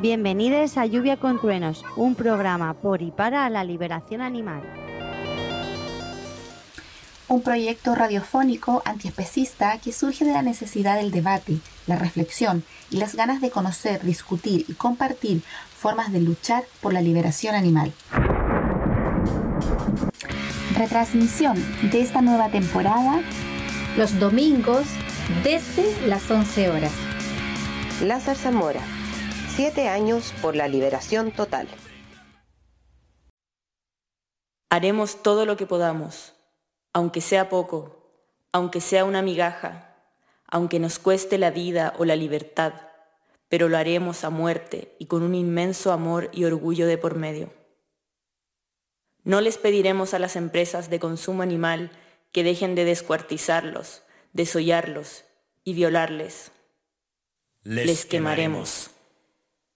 Bienvenidos a Lluvia con Truenos, un programa por y para la liberación animal. Un proyecto radiofónico antiespecista que surge de la necesidad del debate, la reflexión y las ganas de conocer, discutir y compartir formas de luchar por la liberación animal. Retransmisión de esta nueva temporada los domingos desde las 11 horas. La Zarzamora, 7 años por la liberación total. Haremos todo lo que podamos, aunque sea poco, aunque sea una migaja, aunque nos cueste la vida o la libertad, pero lo haremos a muerte y con un inmenso amor y orgullo de por medio. No les pediremos a las empresas de consumo animal que dejen de descuartizarlos, desollarlos y violarles. Les quemaremos.